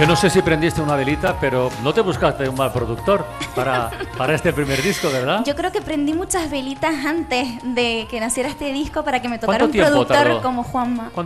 Yo no sé si prendiste una velita, pero no te buscaste un mal productor para este primer disco, ¿verdad? Yo creo que prendí muchas velitas antes de que naciera este disco para que me tocara un ¿Cuánto tiempo productor tardó? como Juanma.